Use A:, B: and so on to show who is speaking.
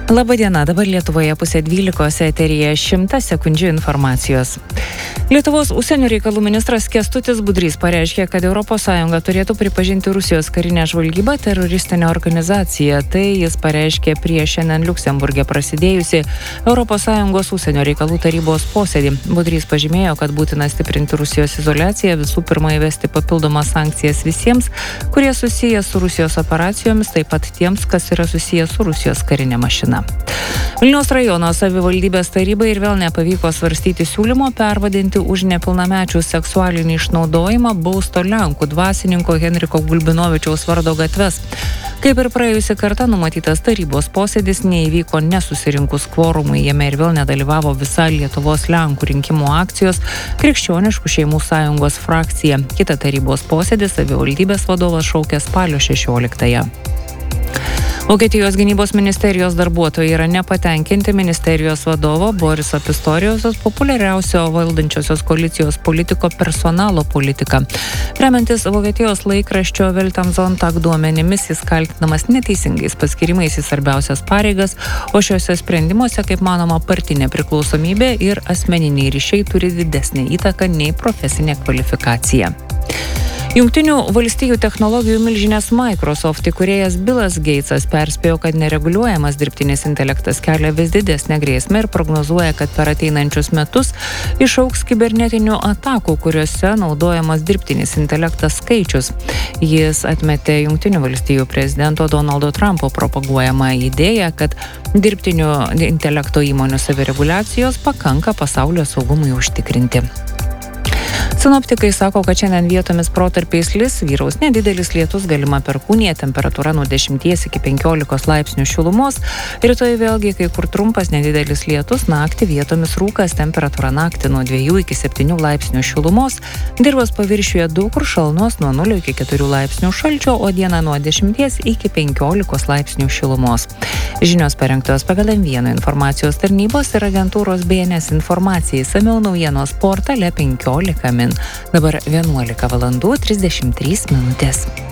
A: Labadiena, dabar Lietuvoje 11:30 eteryje 100 sekundžių informacijos. Lietuvos užsienio reikalų ministras Kęstutis Budrys pareiškė, kad ES turėtų pripažinti Rusijos karinę žvalgybą teroristinę organizaciją. Tai jis pareiškė prieš šiandien Liuksemburge prasidėjusi ES užsienio reikalų tarybos posėdį. Budrys pažymėjo, kad būtina stiprinti Rusijos izoliaciją, visų pirma įvesti papildomas sankcijas visiems, kurie susiję su Rusijos operacijomis, taip pat tiems, kas yra susiję su Rusijos karinė mašina. Vilniaus rajono savivaldybės tarybai ir vėl nepavyko svarstyti siūlymo pervadinti už nepilnamečių seksualinį išnaudojimą bausto Lenkų dvasininko Henriko Gulbinovičiaus vardo gatves. Kaip ir praėjusią kartą numatytas tarybos posėdis neįvyko nesusirinkus kvorumui, jame ir vėl nedalyvavo visa Lietuvos Lenkų rinkimų akcijos Krikščioniškų šeimų sąjungos frakcija. Kita tarybos posėdis savivaldybės vadovas šaukė spalio 16-ąją. Vokietijos gynybos ministerijos darbuotojai yra nepatenkinti ministerijos vadovo Boriso Pistorijos populiariausio valdančiosios koalicijos politiko personalo politika. Remiantis Vokietijos laikraščio Welt am Sonntag duomenimis, jis kaltinamas neteisingais paskirimais į svarbiausias pareigas, o šiuose sprendimuose, kaip manoma, partinė priklausomybė ir asmeniniai ryšiai turi didesnę įtaką nei profesinė kvalifikacija. Jungtinių valstijų technologijų milžinės Microsoft įkūrėjas Billas Gatesas perspėjo, kad nereguliuojamas dirbtinis intelektas kelia vis didesnę grėsmę ir prognozuoja, kad per ateinančius metus išaugs kibernetinių atakų, kuriuose naudojamas dirbtinis intelektas skaičius. Jis atmetė Jungtinių valstijų prezidento Donaldo Trumpo propaguojamą idėją, kad dirbtinio intelekto įmonių savireguliacijos pakanka pasaulio saugumui užtikrinti. Sinoptikai sako, kad šiandien vietomis protarpiais lis, vyraus nedidelis lietus, galima perkūnija, temperatūra nuo 10 iki 15 laipsnių šilumos. Rytoj vėlgi kai kur trumpas nedidelis lietus, naktį vietomis rūkas, temperatūra naktį nuo 2 iki 7 laipsnių šilumos. Dirvos paviršiuje daug kur šalnos nuo 0 iki 4 laipsnių šalčio, o dieną nuo 10 iki 15 laipsnių šilumos. Žinios parengtos pagal M1 informacijos tarnybos ir agentūros BNS informacijai. Išsamiau naujienos portale 15 min. Dabar 11:33 minutės.